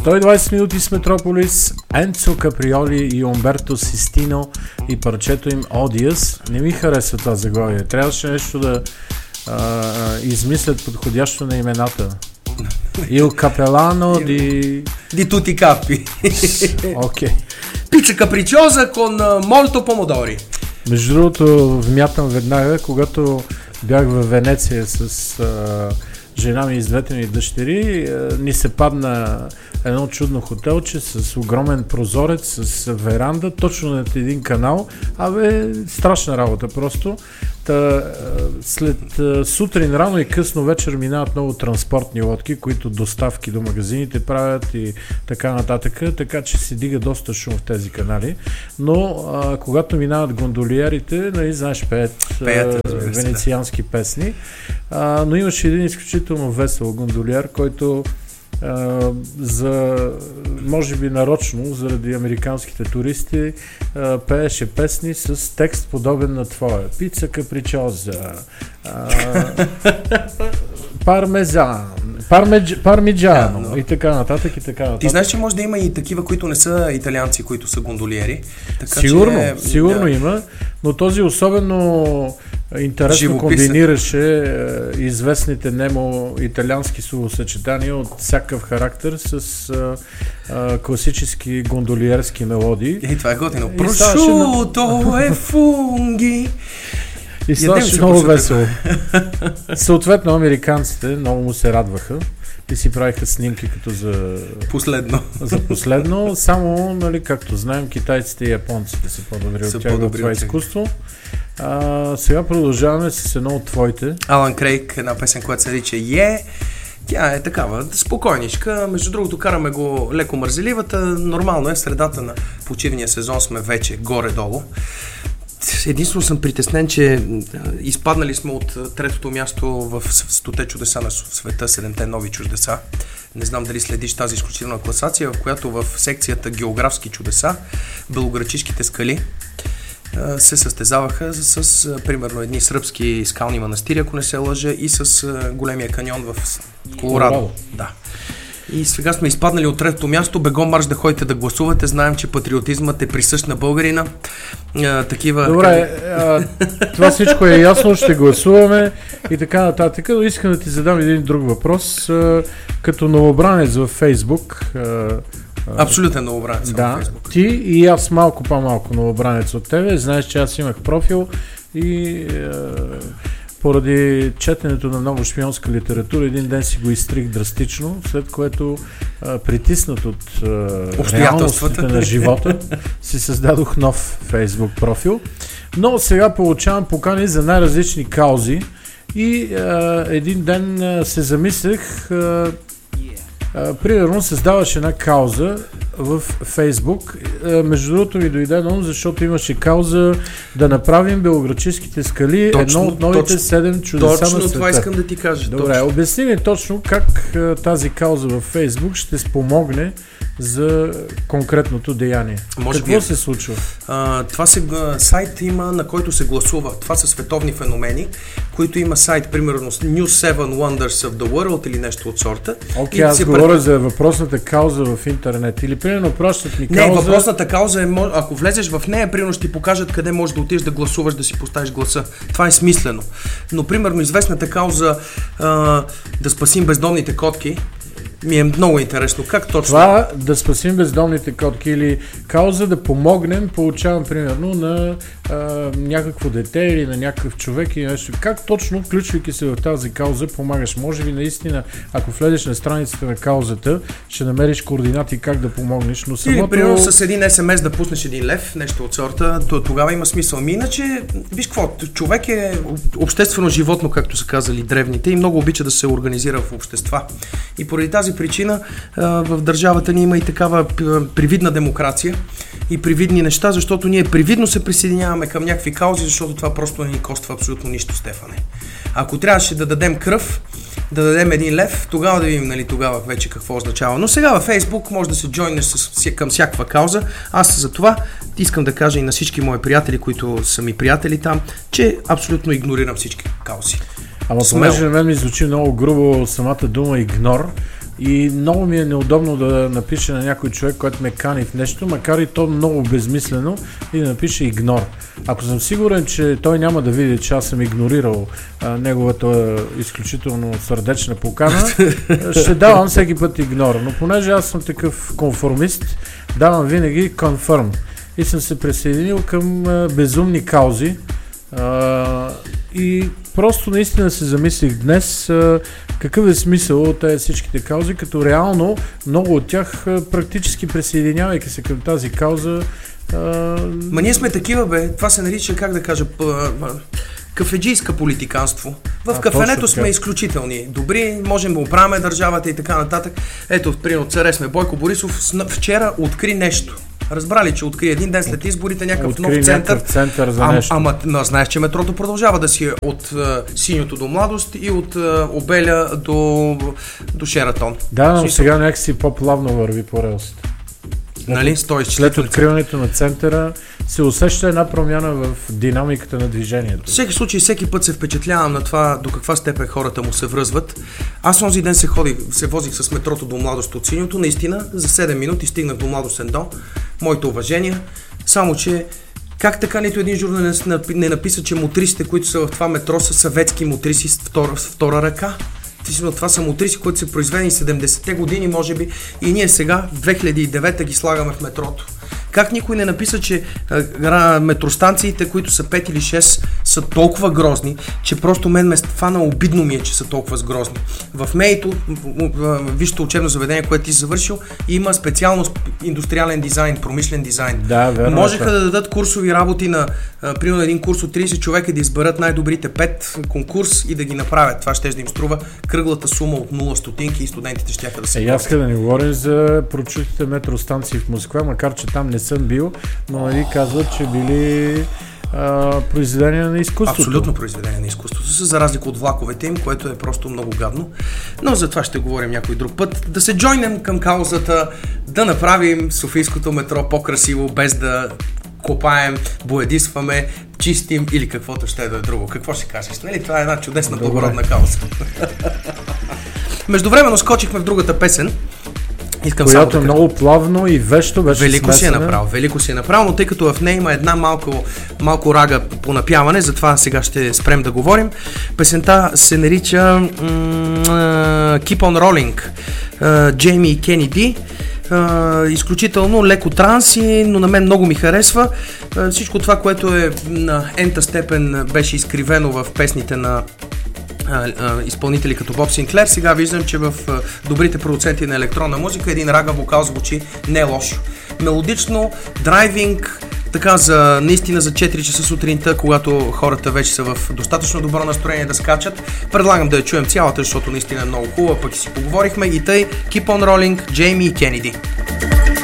120 минути с Метрополис, Енцо Каприоли и Умберто Систино и парчето им Odious. Не ми харесва това заглавие. Трябваше нещо да измислят подходящо на имената. Il Capellano di tutti i capi. Окей. Pizza capricciosa con molto pomodori. Между другото, вмятам веднага, когато бях в Венеция с жена ми и с двете ми дъщери, ни се падна едно чудно хотелче с огромен прозорец, с веранда, точно над един канал. Страшна работа просто. След сутрин, рано и късно вечер минават много транспортни лодки, които доставки до магазините правят и така нататък, така че се дига доста шум в тези канали. Но когато минават гондолиерите, нали, знаеш, пеят венециански песни, но имаше един изключително весел гондолиер, който може би нарочно, заради американските туристи, пееше песни с текст подобен на твоя. Пица капричоза, пармиджано и така нататък. Ти знаеш, че може да има и такива, които не са италианци, които са гондолиери. Така, сигурно има, но този особено интересно комбинираше известните немо-италиански словосъчетания от всякакъв характер с класически гондолиерски мелодии. Това е готино. Прошуто е фунги. И ставаше много весело. Съответно, американците много му се радваха и си правиха снимки като за последно. Само, нали, както знаем, китайците и японците са по-добри от тях в това изкуство. Сега продължаваме с едно от твоите. Алан Крейг, една песен, която се нарича Тя е такава, спокойничка. Между другото, караме го леко мързеливата. Нормално е, средата на почивния сезон сме вече горе-долу. Единствено съм притеснен, че изпаднали сме от третото място в 100-те чудеса на света, 7-те нови чудеса. Не знам дали следиш тази изключителна класация, в която в секцията географски чудеса, белоградчишките скали се състезаваха с примерно едни сръбски скални манастири, ако не се лъжа, и с големия каньон в Колорадо. Да. И сега сме изпаднали от третото място. Бегом марш да ходите да гласувате. Знаем, че патриотизмът е присъщ на българина. Добре, това всичко е ясно, ще гласуваме и така нататък. Но искам да ти задам един друг въпрос. Като новобранец във Фейсбук, абсолютен новобранец във Фейсбук. Ти и аз малко по-малко новобранец от тебе. Знаеш, че аз имах профил и поради четенето на много шпионска литература един ден си го изтрих драстично, след което притиснат от реалностите на живота си създадох нов Фейсбук профил. Но сега получавам покани за най-различни каузи и един ден се замислех, примерно създаваш една кауза в Фейсбук. Между другото ми дойде на ум, защото имаше кауза да направим белоградчишките скали едно от новите 7 чудеса на света. Точно това искам да ти кажа. Добре, обясни ми точно как тази кауза в Фейсбук ще спомогне за конкретното деяние. Какво се случва? Това сайт има, на който се гласува. Това са световни феномени, които има сайт, примерно New 7 Wonders of the World или нещо от сорта. Окей, аз говоря за въпросната кауза в интернет. Или примерно пращат ми кауза... Не, въпросната кауза е, ако влезеш в нея, примерно ще ти покажат къде можеш да отидеш да гласуваш, да си поставиш гласа. Това е смислено. Но примерно известната кауза да спасим бездомните котки ми е много интересно. Как точно? Това да спасим бездомните котки или кауза да помогнем, получавам примерно на някакво дете или на някакъв човек или нещо. Как точно, включвайки се в тази кауза, помагаш? Може би наистина, ако влезеш на страницата на каузата, ще намериш координати как да помогнеш, но самото... Или примерно с един СМС да пуснеш един лев, нещо от сорта, тогава има смисъл. Иначе, виж какво, човек е обществено животно, както са казали древните, и много обича да се организира в общества. И поради тази причина в държавата ни има и такава привидна демокрация и привидни неща, защото ние привидно се присъединяваме към някакви каузи, защото това просто не ни коства абсолютно нищо, Стефане. Ако трябваше да дадем кръв, да дадем един лев, тогава да видим, нали, тогава вече какво означава. Но сега във Фейсбук може да се джойнеш към всякаква кауза. Аз за това искам да кажа и на всички мои приятели, които са ми приятели там, че абсолютно игнорирам всички каузи. Ама понеже на мен ми звучи много грубо самата дума игнор, И много ми е неудобно да напиша на някой човек, който ме кани в нещо, макар и то много безмислено, и да напише игнор. Ако съм сигурен, че той няма да види, че аз съм игнорирал неговата изключително сърдечна покана, ще давам всеки път игнор. Но понеже аз съм такъв конформист, давам винаги confirm. И съм се присъединил към безумни каузи. И просто наистина се замислих днес какъв е смисъл от тези всичките каузи, като реално много от тях практически присъединявайки се към тази кауза. Ма ние сме такива, бе. Това се нарича, как да кажа, кафеджийска политиканство. В кафенето сме изключителни. Добри, можем да оправяме държавата и така нататък. Ето, примерно, царе сме. Бойко Борисов вчера откри нещо. Разбрали, че откри един ден след изборите някакъв нов център за нещо. Ама знаеш, че метрото продължава да си от Синьото до Младост и от Обеля до Шератон. Да, но сега някакси по-плавно върви по релсите. Нали? След откриването на центъра се усеща една промяна в динамиката на движението. В всеки случай, всеки път се впечатлявам на това до каква степен хората му се връзват. Аз онзи ден се возих с метрото до Младост от Синьото. Наистина, за 7 минути стигнах до Младостен дом. Моите уважения. Само, че как така нито един журналист не написа, че мотриси, които са в това метро, са съветски мотриси с втора ръка? Това са мотриси, които са произведени 70-те години, може би, и ние сега, в 2009 ги слагаме в метрото. Как никой не написа, че метростанциите, които са 5 или 6, са толкова грозни, че просто мен ме фана, обидно ми е, че са толкова грозни. В МЕИ-то, висшето учебно заведение, което ти си завършил, има специално индустриален дизайн, промишлен дизайн. Да, верно. Можеха да дадат курсови работи на, примерно, един курс от 30 човека, да изберат най-добрите 5 конкурс и да ги направят. Това ще да им струва кръглата сума от 0 стотинки и студентите ще да се аз да не говорим за прочутите метростанции в Москва, макар че там не съм бил, но нали казват, че били произведения на изкуството. Абсолютно произведения на изкуството са, за разлика от влаковете им, което е просто много гадно. Но за това ще говорим някой друг път. Да се джойнем към каузата, да направим Софийското метро по-красиво, без да копаем, боядисваме, чистим или каквото ще да е друго. Какво ще кажеш? Нали? Това е една чудесна благородна кауза. Междувременно скочихме в другата песен. Която много плавно и вещо беше велико си е направил, но тъй като в нея има една малко рага по напяване, затова сега ще спрем да говорим. Песента се нарича Keep on Rolling, Джейми и Кенеди. Изключително леко транси, но на мен много ми харесва. Всичко това, което е на ента степен беше изкривено в песните на изпълнители като Боб Синклер. Сега виждам, че в добрите продуценти на електронна музика един рага вокал звучи не лошо. Мелодично, драйвинг, така наистина за 4 часа сутринта, когато хората вече са в достатъчно добро настроение да скачат. Предлагам да я чуем цялата, защото наистина е много хубава, пък и си поговорихме. И тъй, Keep on Rolling, Джейми и Кенеди.